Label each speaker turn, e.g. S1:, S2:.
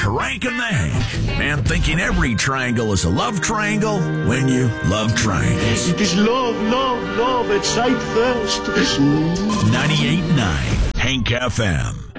S1: Rank and the Hank. Man thinking every triangle is a love triangle when you love triangles.
S2: It is love, love, love at sight first.
S1: 98.9 Hank FM.